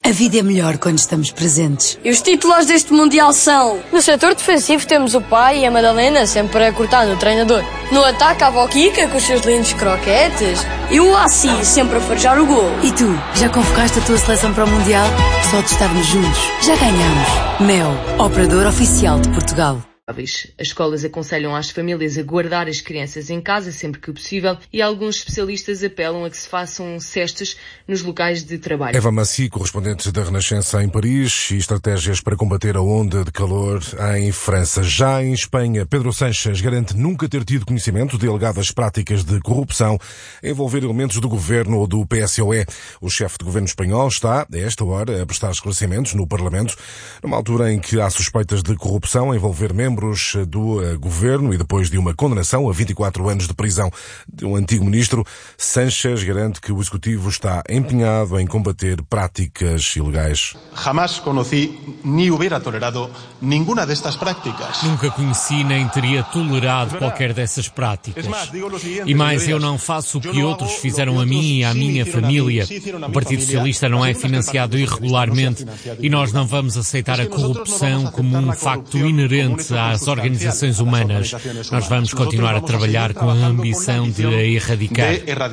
A vida é melhor quando estamos presentes. E os titulares deste Mundial são... No setor defensivo temos o pai e a Madalena sempre a cortar no treinador. No ataque a Boquica com os seus lindos croquetes. E o Assi sempre a farejar o gol. E tu, já convocaste a tua seleção para o Mundial? Só de estarmos juntos, já ganhamos. Mel, operador oficial de Portugal. As escolas aconselham às famílias a guardar as crianças em casa sempre que possível e alguns especialistas apelam a que se façam cestas nos locais de trabalho. Eva Maci, correspondente da Renascença em Paris, e estratégias para combater a onda de calor em França. Já em Espanha, Pedro Sánchez garante nunca ter tido conhecimento de alegadas práticas de corrupção a envolver elementos do governo ou do PSOE. O chefe de governo espanhol está, a esta hora, a prestar esclarecimentos no Parlamento, numa altura em que há suspeitas de corrupção a envolver membros do governo e depois de uma condenação a 24 anos de prisão de um antigo ministro. Sánchez garante que o executivo está empenhado em combater práticas ilegais. Jamás conocí ni hubiera tolerado ninguna destas práticas. Nunca conheci nem teria tolerado qualquer dessas práticas. E mais, eu não faço o que outros fizeram a mim e à minha família. O Partido Socialista não é financiado irregularmente e nós não vamos aceitar a corrupção como um facto inerente às organizações humanas. Nós vamos continuar a trabalhar com a ambição de a erradicar.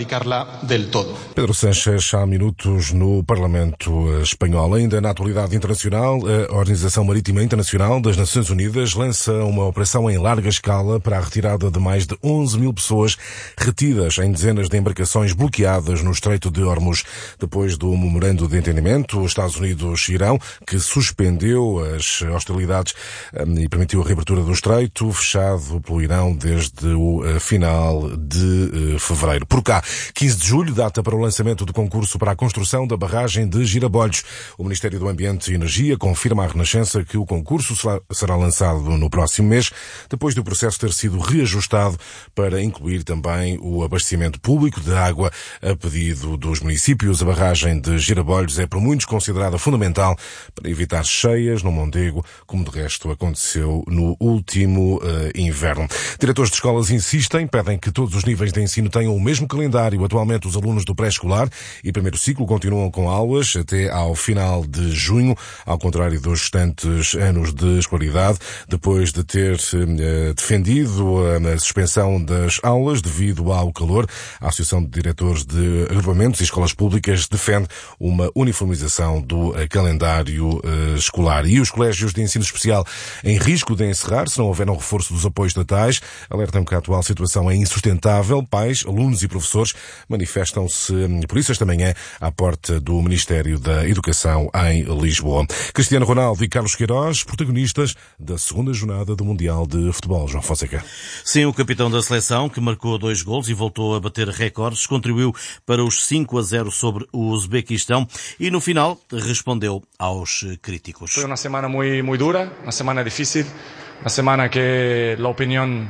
Pedro Sánchez, há minutos no Parlamento espanhol. Ainda na atualidade internacional, a Organização Marítima Internacional das Nações Unidas lança uma operação em larga escala para a retirada de mais de 11 mil pessoas retidas em dezenas de embarcações bloqueadas no Estreito de Hormuz. Depois do memorando de entendimento, os Estados Unidos e Irão, que suspendeu as hostilidades e permitiu a reabertura do Estreito, fechado pelo Irão desde o final de fevereiro. Por cá, 15 de julho, data para o lançamento do concurso para a construção da barragem de Girabolhos. O Ministério do Ambiente e Energia confirma à Renascença que o concurso será lançado no próximo mês, depois do processo ter sido reajustado para incluir também o abastecimento público de água a pedido dos municípios. A barragem de Girabolhos é por muitos considerada fundamental para evitar cheias no Mondego, como de resto aconteceu no último inverno. Diretores de escolas insistem, pedem que todos os níveis de ensino tenham o mesmo calendário. Atualmente, os alunos do pré-escolar e primeiro ciclo continuam com aulas até ao final de junho, ao contrário dos restantes anos de escolaridade, depois de ter defendido a suspensão das aulas devido ao calor. A Associação de Diretores de Agrupamentos e Escolas Públicas defende uma uniformização do calendário escolar. E os colégios de ensino especial em risco de encerrar se não houver um reforço dos apoios estatais. Alertam que a atual situação é insustentável. Pais, alunos e professores manifestam-se por isso esta manhã à porta do Ministério da Educação em Lisboa. Cristiano Ronaldo e Carlos Queiroz, protagonistas da segunda jornada do Mundial de Futebol. João Fonseca. Sim, o capitão da seleção, que marcou 2 golos e voltou a bater recordes, contribuiu para os 5-0 sobre o Uzbequistão e no final respondeu aos críticos. Foi uma semana muito dura, uma semana difícil. Una semana que la opinión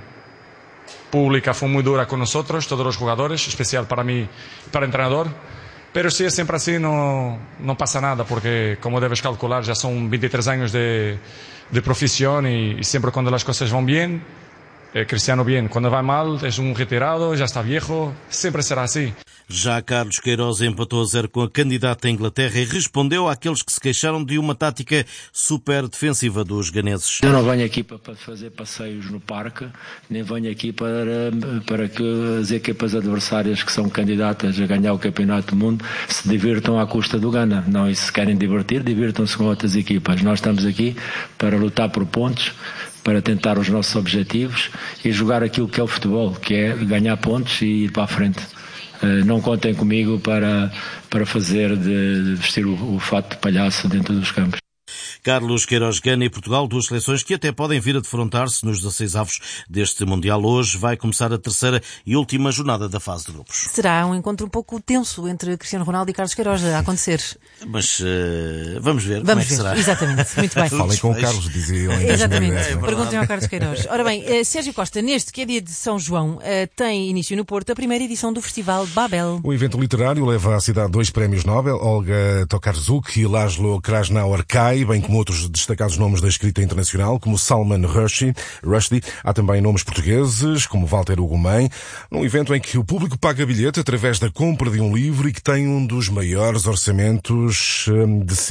pública fue muy dura con nosotros, todos los jugadores, especial para mí y para el entrenador. Pero si es siempre así, no pasa nada, porque como debes calcular, ya son 23 años de profesión y siempre cuando las cosas van bien, Cristiano bien. Cuando va mal, es un retirado, ya está viejo, siempre será así. Já Carlos Queiroz empatou a 0 com a candidata Inglaterra e respondeu àqueles que se queixaram de uma tática super defensiva dos ganeses. Eu não venho aqui para fazer passeios no parque, nem venho aqui para que as equipas adversárias que são candidatas a ganhar o Campeonato do Mundo se divirtam à custa do Ghana. Não, e se querem divertir, divirtam-se com outras equipas. Nós estamos aqui para lutar por pontos, para tentar os nossos objetivos e jogar aquilo que é o futebol, que é ganhar pontos e ir para a frente. Não contem comigo para de vestir o fato de palhaço dentro dos campos. Carlos Queiroz, Gana e Portugal, 2 seleções que até podem vir a defrontar-se nos 16avos deste Mundial. Hoje vai começar a terceira e última jornada da fase de grupos. Será um encontro um pouco tenso entre Cristiano Ronaldo e Carlos Queiroz a acontecer. Mas vamos ver como é que será. Exatamente, muito bem. Falem com o Carlos, diziam. Exatamente, perguntem ao Carlos Queiroz. Ora bem, Sérgio Costa, neste que é dia de São João, tem início no Porto a primeira edição do Festival Babel. O evento literário leva à cidade 2 prémios Nobel, Olga Tokarczuk e Laszlo Krasznahor-Kai, bem como outros destacados nomes da escrita internacional, como Salman Rushdie. Há também nomes portugueses, como Walter Ugumem, num evento em que o público paga bilhete através da compra de um livro e que tem um dos maiores orçamentos de